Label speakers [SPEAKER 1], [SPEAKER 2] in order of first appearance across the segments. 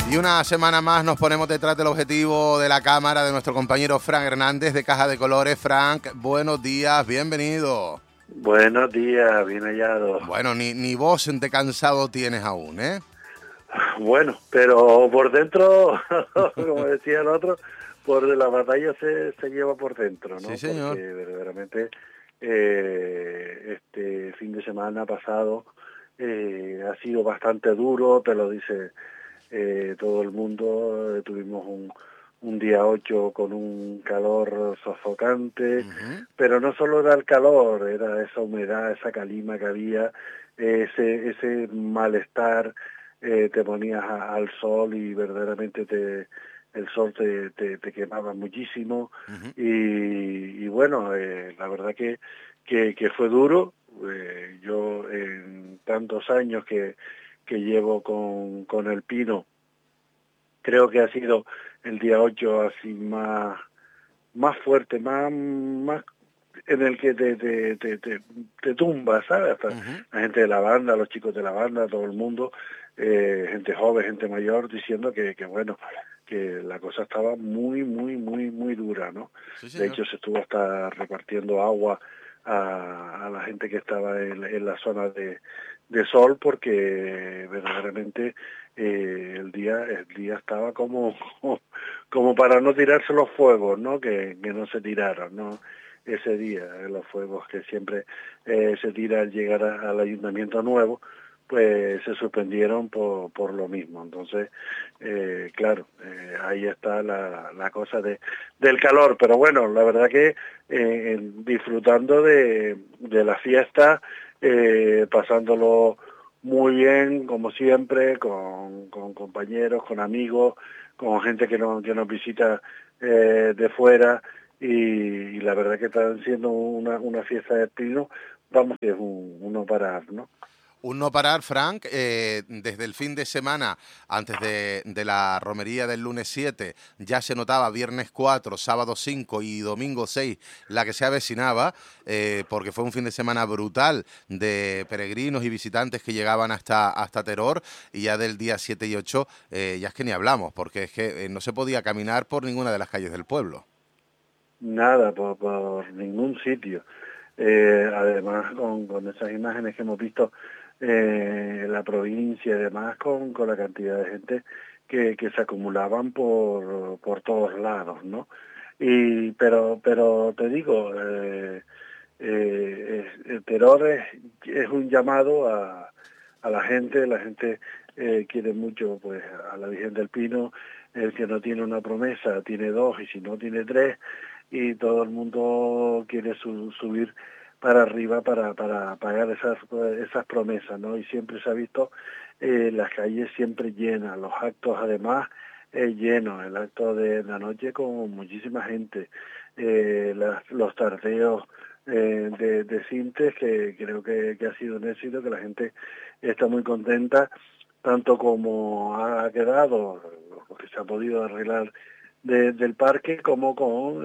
[SPEAKER 1] Y una semana más nos ponemos detrás del objetivo de la cámara de nuestro compañero Frank Hernández de Caja de Colores. Frank, buenos días, bienvenido.
[SPEAKER 2] Buenos días, bien hallado.
[SPEAKER 1] Bueno, ni voz de cansado tienes aún, ¿eh?
[SPEAKER 2] Bueno, pero por dentro, como decía el otro, por la batalla se lleva por dentro, ¿no?
[SPEAKER 1] Sí, señor.
[SPEAKER 2] Porque verdaderamente este fin de semana pasado ha sido bastante duro, te lo dice todo el mundo. Tuvimos un día 8 con un calor sofocante, pero no solo era el calor, era esa humedad, esa calima que había, ese malestar. Te ponías al sol y verdaderamente el sol te quemaba muchísimo. Y bueno, la verdad que fue duro. Yo en tantos años que llevo con el pino, creo que ha sido el día 8 así más fuerte, más en el que te tumba, ¿sabes? Hasta la gente de la banda, los chicos de la banda, todo el mundo, gente joven, gente mayor, diciendo que bueno, que la cosa estaba muy dura, ¿no?
[SPEAKER 1] Sí,
[SPEAKER 2] De hecho, se estuvo hasta repartiendo agua a la gente que estaba en la zona de sol, porque verdaderamente el día estaba como para no tirarse los fuegos, ¿no? Que no se tiraron, ¿no? Ese día, los fuegos que siempre se tira al llegar al ayuntamiento nuevo, pues se suspendieron por lo mismo. Entonces, claro, ahí está la cosa del calor. Pero bueno, la verdad que disfrutando de la fiesta, pasándolo muy bien, como siempre, con compañeros, con amigos, con gente que nos visita de fuera, y la verdad que están siendo una fiesta de pino, vamos, que es un no parar, ¿no?
[SPEAKER 1] Un no parar, Frank, desde el fin de semana, antes de la romería del lunes 7, ya se notaba viernes 4, sábado 5 y domingo 6 la que se avecinaba, porque fue un fin de semana brutal de peregrinos y visitantes que llegaban hasta Teror, y ya del día 7 y 8 ya es que ni hablamos, porque es que no se podía caminar por ninguna de las calles del pueblo.
[SPEAKER 2] Nada, por ningún sitio. Además, con esas imágenes que hemos visto en la provincia, además con la cantidad de gente que se acumulaban por todos lados, ¿no? Pero te digo, el terror es un llamado a la gente. La gente quiere mucho, pues, a la Virgen del Pino. El que no tiene una promesa tiene dos, y si no tiene tres, y todo el mundo quiere subir para arriba para pagar esas promesas, ¿no? Y siempre se ha visto las calles siempre llenas, los actos además llenos, el acto de la noche con muchísima gente, los tardeos de Sintes, que creo que ha sido un éxito, que la gente está muy contenta, tanto como ha quedado, lo que se ha podido arreglar del parque, como con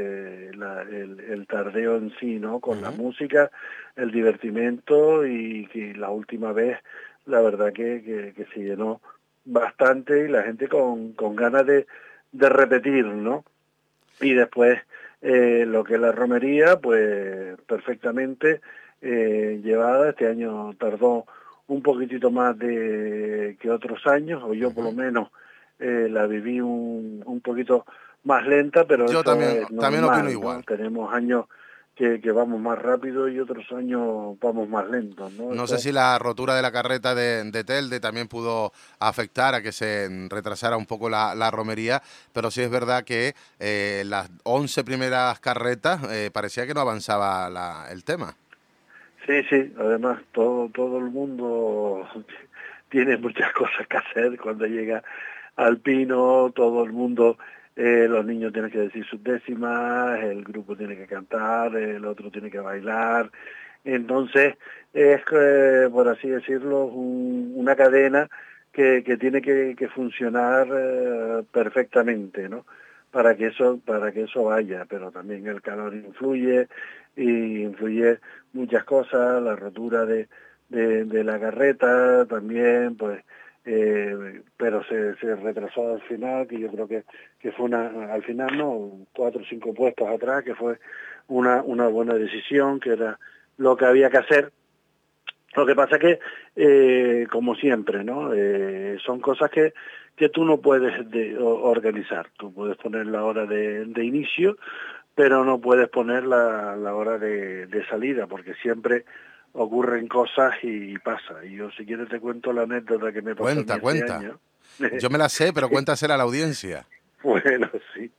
[SPEAKER 2] el tardeo en sí, ¿no? Con la música, el divertimento, y que la última vez, la verdad que se llenó bastante, y la gente con ganas de repetir, ¿no? Y después lo que es la romería, pues perfectamente llevada. Este año tardó un poquitito más que otros años, o yo por lo menos la viví un poquito más lenta, pero
[SPEAKER 1] Yo
[SPEAKER 2] eso
[SPEAKER 1] también,
[SPEAKER 2] es
[SPEAKER 1] también opino
[SPEAKER 2] normal, ¿no?
[SPEAKER 1] igual.
[SPEAKER 2] Tenemos años que vamos más rápido y otros años vamos más lentos, ¿no?
[SPEAKER 1] No sé
[SPEAKER 2] Eso,
[SPEAKER 1] si la rotura de la carreta de Telde también pudo afectar a que se retrasara un poco la romería, pero sí es verdad que las 11 primeras carretas parecía que no avanzaba el tema.
[SPEAKER 2] sí, además todo el mundo tiene muchas cosas que hacer cuando llega al Pino. Todo el mundo, los niños tienen que decir sus décimas, el grupo tiene que cantar, el otro tiene que bailar. Entonces es, por así decirlo, una cadena que tiene que funcionar perfectamente, ¿no? Para que eso vaya. Pero también el calor influye, y influye muchas cosas, la rotura de la carreta también, pues pero se retrasó al final, que yo creo que fue al final no, 4 o 5 puestos atrás, que fue una buena decisión, que era lo que había que hacer. Lo que pasa es que, como siempre, ¿no? Son cosas que tú no puedes organizar. Tú puedes poner la hora de inicio, pero no puedes poner la hora de salida, porque siempre ocurren cosas y pasa. Y yo, si quieres, te cuento la anécdota que me pasó a mí este
[SPEAKER 1] Cuenta.
[SPEAKER 2] año.
[SPEAKER 1] Yo me la sé, pero cuéntasela a la audiencia.
[SPEAKER 2] Bueno, sí.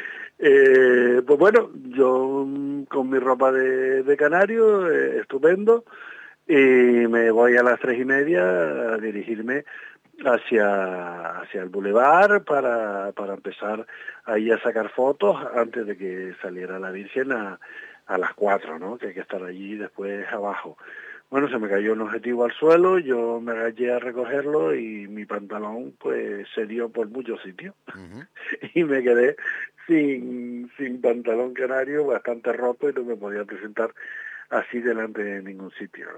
[SPEAKER 2] Pues bueno, yo con mi ropa de canario, estupendo, y me voy a las 3:30 a dirigirme hacia el bulevar para empezar ahí a sacar fotos antes de que saliera la Virgen a las 4, ¿no? Que hay que estar allí después abajo. Bueno, se me cayó un objetivo al suelo, yo me agaché a recogerlo y mi pantalón pues se dio por muchos sitios.
[SPEAKER 1] Uh-huh.
[SPEAKER 2] Y me quedé sin pantalón canario, bastante roto, y no me podía presentar así delante de ningún sitio.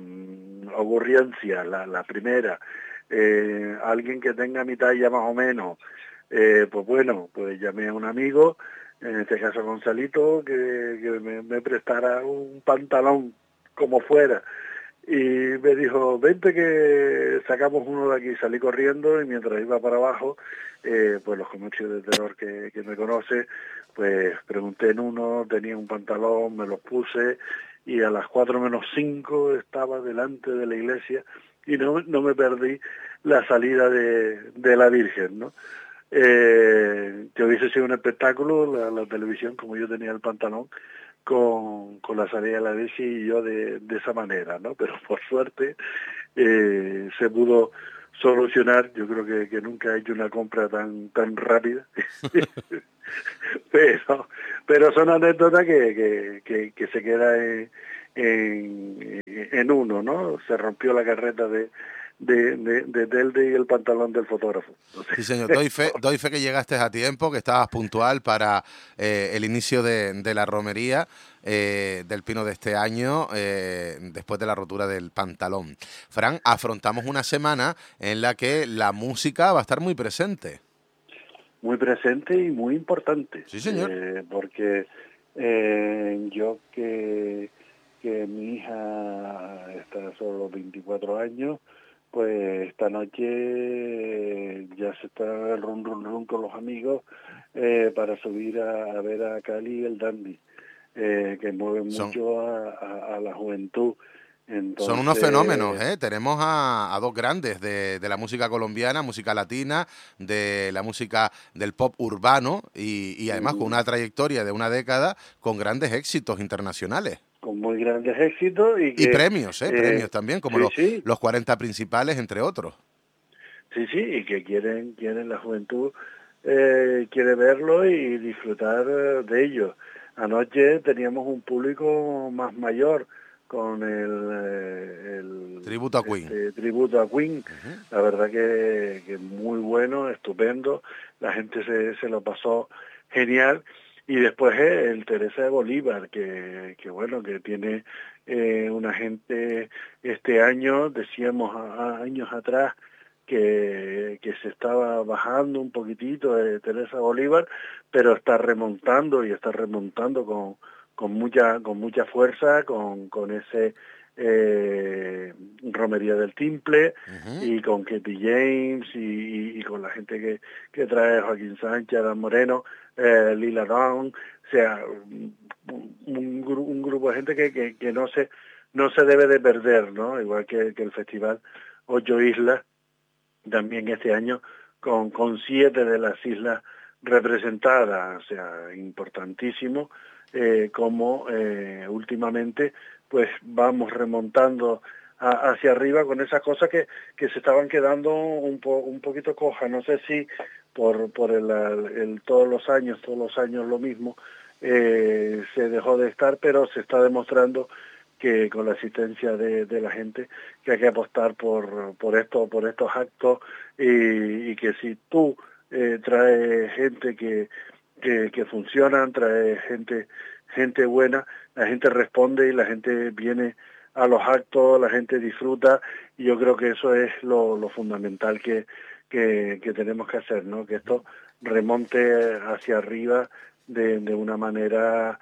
[SPEAKER 2] Ocurrencia, la primera. Alguien que tenga mi talla más o menos, pues bueno, pues llamé a un amigo, en este caso Gonzalito, que me prestara un pantalón como fuera, y me dijo, vente que sacamos uno de aquí. Salí corriendo y mientras iba para abajo, pues los comercios de terror que me conoce, pues pregunté en uno, tenía un pantalón, me lo puse, y a las 4:05 estaba delante de la iglesia y no me perdí la salida de la Virgen, ¿no? Que hubiese sido un espectáculo la televisión, como yo tenía el pantalón con la salida de la Virgen y yo de esa manera, ¿no? Pero por suerte se pudo solucionar. Yo creo que nunca he hecho una compra tan rápida. pero son anécdotas que se queda en uno, ¿no? Se rompió la carreta de Telde y el pantalón del fotógrafo.
[SPEAKER 1] Sí, señor. Doy fe que llegaste a tiempo, que estabas puntual para el inicio de la romería del Pino de este año, después de la rotura del pantalón. Fran, afrontamos una semana en la que la música va a estar muy presente.
[SPEAKER 2] Muy presente y muy importante,
[SPEAKER 1] Sí, señor.
[SPEAKER 2] porque yo que mi hija está solo los 24 años, pues esta noche ya se está el run con los amigos para subir a ver a Cali y el Dandy, que mueve
[SPEAKER 1] Son,
[SPEAKER 2] mucho a la juventud.
[SPEAKER 1] Son unos fenómenos,
[SPEAKER 2] Entonces,
[SPEAKER 1] ¿eh? Tenemos a dos grandes de la música colombiana, música latina, de la música del pop urbano y además con una trayectoria de una década con grandes éxitos internacionales.
[SPEAKER 2] con muy grandes éxitos y
[SPEAKER 1] Y
[SPEAKER 2] que,
[SPEAKER 1] premios, ¿eh? Premios también, como
[SPEAKER 2] sí, sí,
[SPEAKER 1] los 40 principales, entre otros.
[SPEAKER 2] sí, y que quieren la juventud, quiere verlo y disfrutar de ello. Anoche teníamos un público más mayor con
[SPEAKER 1] Tributo a Queen.
[SPEAKER 2] este tributo a Queen.
[SPEAKER 1] Uh-huh.
[SPEAKER 2] La verdad que muy bueno, estupendo. La gente se lo pasó genial. Y después el Teresa de Bolívar, que bueno, que tiene una gente este año, decíamos años atrás, que se estaba bajando un poquitito de Teresa Bolívar, pero está remontando con mucha fuerza, con ese Romería del Timple,
[SPEAKER 1] Uh-huh.
[SPEAKER 2] y con Katy James y con la gente que trae Joaquín Sánchez, Adán Moreno, Lila Downs, o sea, un grupo de gente que no se debe de perder, ¿no? Igual que el festival Ocho Islas, también este año con 7 de las islas representadas, o sea, importantísimo, como últimamente pues vamos remontando hacia arriba con esas cosas que se estaban quedando un poquito cojas. No sé si por el todos los años lo mismo, se dejó de estar, pero se está demostrando que con la asistencia de la gente, que hay que apostar por estos actos, y que si tú traes gente que funcionan, traes gente buena, la gente responde y la gente viene a los actos, la gente disfruta, y yo creo que eso es lo fundamental que tenemos que hacer, ¿no? Que esto remonte hacia arriba de una manera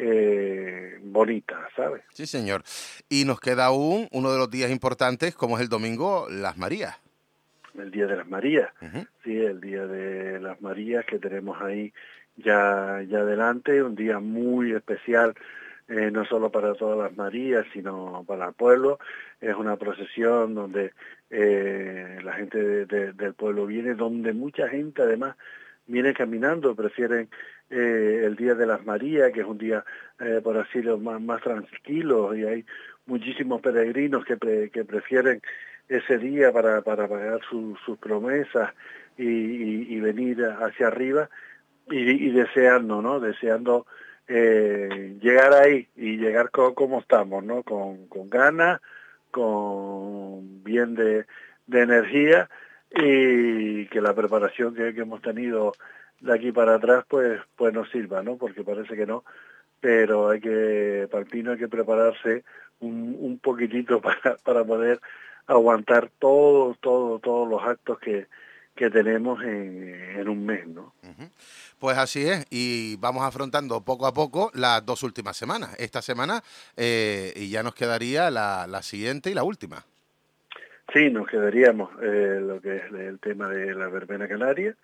[SPEAKER 2] bonita, ¿sabes?
[SPEAKER 1] Sí, señor. Y nos queda aún uno de los días importantes, como es el domingo, las Marías.
[SPEAKER 2] El Día de las Marías,
[SPEAKER 1] Uh-huh.
[SPEAKER 2] sí, el Día de las Marías que tenemos ahí ya adelante, un día muy especial, no solo para todas las Marías, sino para el pueblo. Es una procesión donde la gente del pueblo viene, donde mucha gente además viene caminando, prefieren el Día de las Marías, que es un día, por así decirlo, más tranquilo, y hay muchísimos peregrinos que prefieren ese día para pagar sus promesas y venir hacia arriba y deseando, ¿no? Deseando llegar ahí y llegar como estamos, ¿no? Con ganas, con bien de energía, y que la preparación que hemos tenido de aquí para atrás pues nos sirva, ¿no? Porque parece que no, pero para el Pino hay que prepararse un poquitito para poder aguantar todos los actos que tenemos en un mes, ¿no?
[SPEAKER 1] Uh-huh. Pues así es, y vamos afrontando poco a poco las dos últimas semanas. Esta semana y ya nos quedaría la siguiente y la última.
[SPEAKER 2] Sí, nos quedaríamos lo que es el tema de la verbena canaria,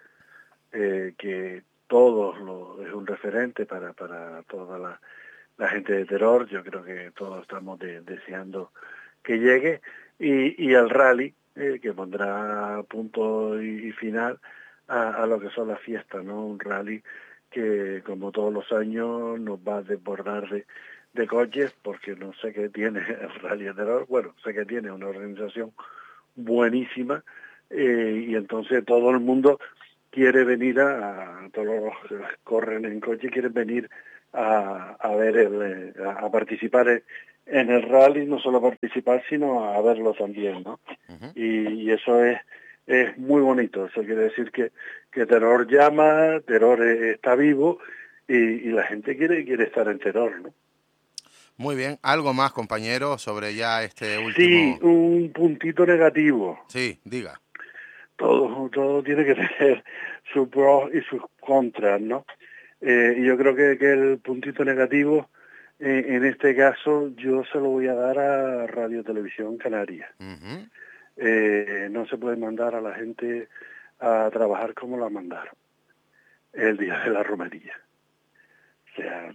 [SPEAKER 2] que es un referente para toda la gente de Teror. Yo creo que todos estamos deseando que llegue, y al rally, que pondrá punto y final a lo que son las fiestas, ¿no? Un rally que, como todos los años, nos va a desbordar de coches, porque no sé qué tiene el Rally de Teror. Bueno, sé que tiene una organización buenísima, y entonces todo el mundo quiere venir todos los que corren en coche quieren venir a ver a participar en el rally, no solo participar, sino a verlo también, ¿no?
[SPEAKER 1] Uh-huh.
[SPEAKER 2] Y eso es muy bonito. Eso quiere decir que Teror llama, Teror está vivo, y la gente quiere estar en Teror, ¿no?
[SPEAKER 1] Muy bien. ¿Algo más, compañero, sobre ya este
[SPEAKER 2] Sí,
[SPEAKER 1] último?
[SPEAKER 2] un puntito negativo.
[SPEAKER 1] Sí, diga.
[SPEAKER 2] Todo tiene que tener sus pros y sus contras, ¿no? Y yo creo que el puntito negativo, en este caso, yo se lo voy a dar a Radio Televisión Canaria.
[SPEAKER 1] Uh-huh.
[SPEAKER 2] No se puede mandar a la gente a trabajar como la mandaron el día de la romería. O sea,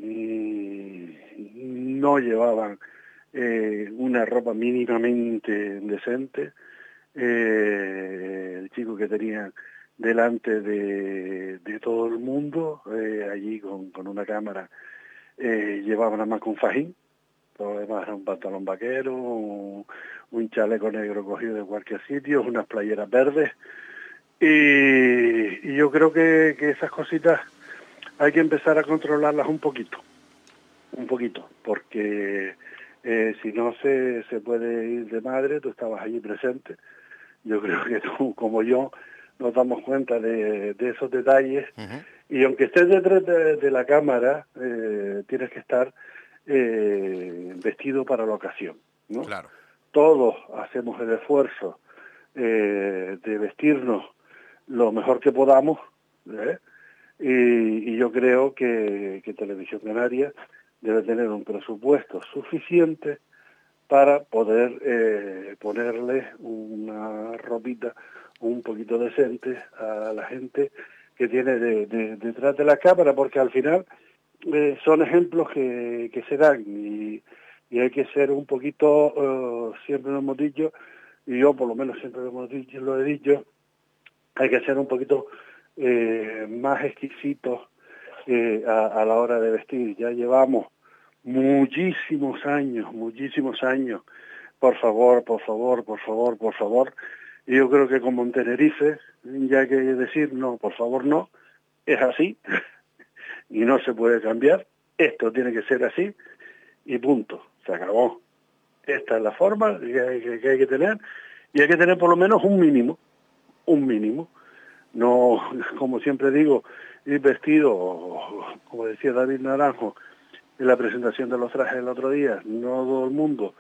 [SPEAKER 2] no llevaban una ropa mínimamente decente. El chico que tenía delante de todo el mundo, allí con una cámara, llevaba nada más que un fajín, todo lo demás era un pantalón vaquero, un chaleco negro cogido de cualquier sitio, unas playeras verdes, y yo creo que esas cositas hay que empezar a controlarlas un poquito, porque si no se puede ir de madre. Tú estabas allí presente. Yo creo que tú, como yo, nos damos cuenta de esos detalles,
[SPEAKER 1] Uh-huh.
[SPEAKER 2] y aunque estés detrás de la cámara, tienes que estar vestido para la ocasión, ¿no?
[SPEAKER 1] Claro.
[SPEAKER 2] Todos hacemos el esfuerzo de vestirnos lo mejor que podamos, ¿eh? Y yo creo que Televisión Canaria debe tener un presupuesto suficiente para poder ponerle una ropita un poquito decente a la gente que tiene detrás de la cámara, porque al final son ejemplos que se dan, y hay que ser un poquito, siempre lo hemos dicho, y yo por lo menos siempre lo he dicho, hay que ser un poquito más exquisitos a la hora de vestir. Ya llevamos muchísimos años, por favor, y yo creo que como en Tenerife, ya hay que decir no, por favor no, es así, y no se puede cambiar, esto tiene que ser así, y punto, se acabó. Esta es la forma que hay que tener, y hay que tener por lo menos un mínimo, no, como siempre digo, ir vestido, como decía David Naranjo, en la presentación de los trajes el otro día, no todo el mundo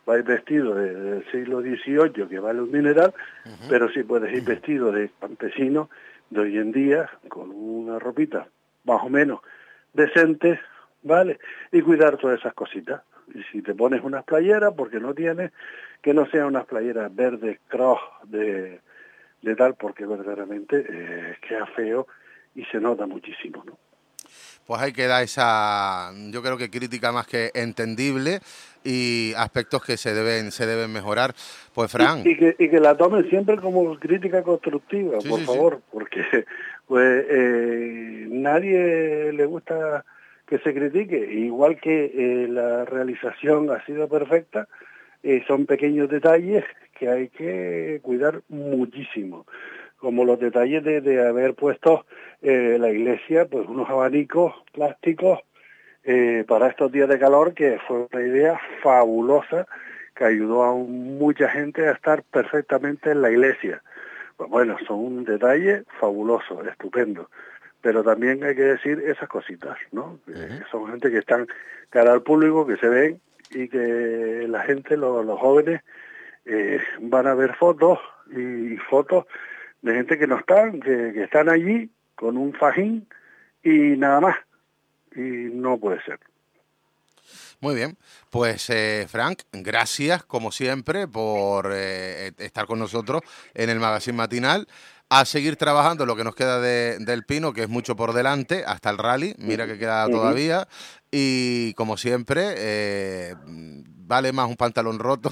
[SPEAKER 2] vais vestido del siglo XVIII, que vale un dineral, pero sí puedes ir vestido de campesino de hoy en día, con una ropita más o menos decente, ¿vale? Y cuidar todas esas cositas. Y si te pones unas playeras, porque no tienes, que no sean unas playeras verdes, cross, de tal, porque verdaderamente queda feo y se nota muchísimo, ¿no?
[SPEAKER 1] Pues ahí queda esa, yo creo que crítica más que entendible y aspectos que se deben mejorar. Pues Fran.
[SPEAKER 2] Y que la tomen siempre como crítica constructiva,
[SPEAKER 1] Sí,
[SPEAKER 2] por
[SPEAKER 1] sí,
[SPEAKER 2] favor, porque pues nadie le gusta que se critique, igual que la realización ha sido perfecta, son pequeños detalles que hay que cuidar muchísimo, como los detalles de haber puesto la iglesia, pues unos abanicos plásticos para estos días de calor, que fue una idea fabulosa que ayudó a mucha gente a estar perfectamente en la iglesia. Pues bueno, son un detalle fabuloso, estupendo, pero también hay que decir esas cositas, ¿no? Son gente que están cara al público, que se ven, y que la gente, los jóvenes, van a ver fotos y fotos de gente que no están, que están allí con un fajín y nada más, y no puede ser.
[SPEAKER 1] Muy bien, pues Frank, gracias como siempre por estar con nosotros en el Magazine Matinal. A seguir trabajando lo que nos queda del Pino, que es mucho por delante, hasta el rally, mira que queda todavía. Y como siempre, vale más un pantalón roto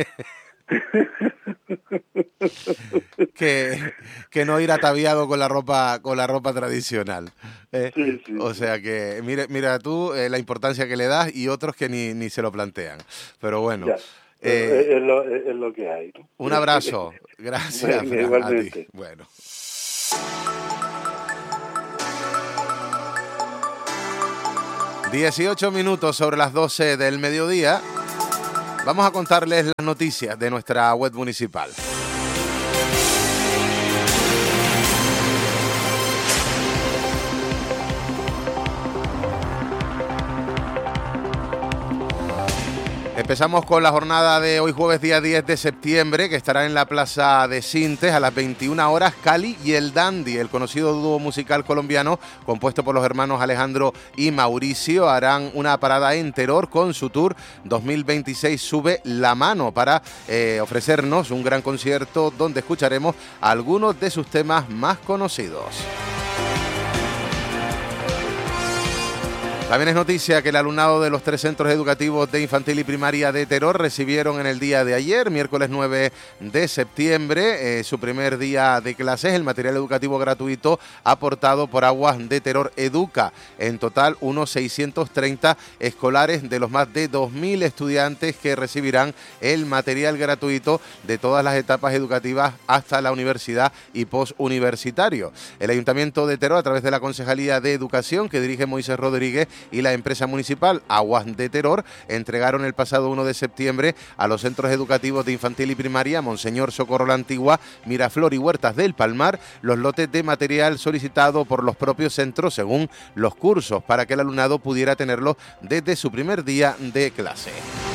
[SPEAKER 1] que no ir ataviado con la ropa tradicional.
[SPEAKER 2] Sí.
[SPEAKER 1] O sea que mira tú la importancia que le das y otros que ni se lo plantean. Pero bueno.
[SPEAKER 2] Ya. Es lo que hay, ¿no?
[SPEAKER 1] Un abrazo. Gracias,
[SPEAKER 2] Venga,
[SPEAKER 1] Fran,
[SPEAKER 2] igualmente.
[SPEAKER 1] a ti. Bueno. 18 minutos sobre las 12 del mediodía. Vamos a contarles las noticias de nuestra web municipal. Empezamos con la jornada de hoy jueves día 10 de septiembre, que estará en la Plaza de Sintes a las 21 horas. Cali y el Dandy, el conocido dúo musical colombiano compuesto por los hermanos Alejandro y Mauricio, harán una parada en Teror con su tour 2026 Sube la Mano, para ofrecernos un gran concierto donde escucharemos algunos de sus temas más conocidos. También es noticia que el alumnado de los 3 centros educativos de infantil y primaria de Teror recibieron en el día de ayer, miércoles 9 de septiembre, su primer día de clases, el material educativo gratuito aportado por Aguas de Teror Educa. En total, unos 630 escolares de los más de 2.000 estudiantes que recibirán el material gratuito de todas las etapas educativas hasta la universidad y postuniversitario. El Ayuntamiento de Teror, a través de la Concejalía de Educación, que dirige Moisés Rodríguez, y la empresa municipal Aguas de Teror, entregaron el pasado 1 de septiembre a los centros educativos de infantil y primaria Monseñor Socorro la Antigua, Miraflor y Huertas del Palmar los lotes de material solicitado por los propios centros según los cursos, para que el alumnado pudiera tenerlo desde su primer día de clase.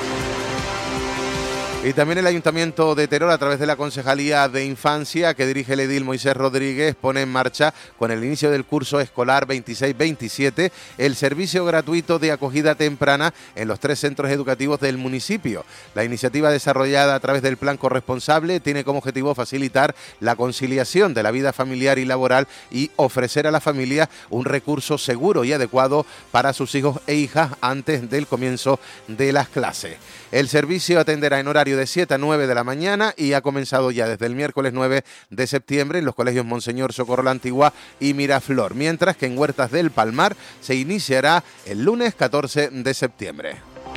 [SPEAKER 1] Y también el Ayuntamiento de Teror, a través de la Concejalía de Infancia, que dirige el edil Moisés Rodríguez, pone en marcha, con el inicio del curso escolar 26-27, el servicio gratuito de acogida temprana en los 3 centros educativos del municipio. La iniciativa, desarrollada a través del Plan Corresponsable, tiene como objetivo facilitar la conciliación de la vida familiar y laboral y ofrecer a la familia un recurso seguro y adecuado para sus hijos e hijas antes del comienzo de las clases. El servicio atenderá en horario de 7 a 9 de la mañana y ha comenzado ya desde el miércoles 9 de septiembre en los colegios Monseñor Socorro la Antigua y Miraflor, mientras que en Huertas del Palmar se iniciará el lunes 14 de septiembre.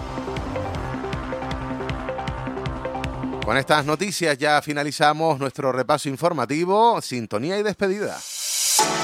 [SPEAKER 1] Con estas noticias ya finalizamos nuestro repaso informativo. Sintonía y despedida.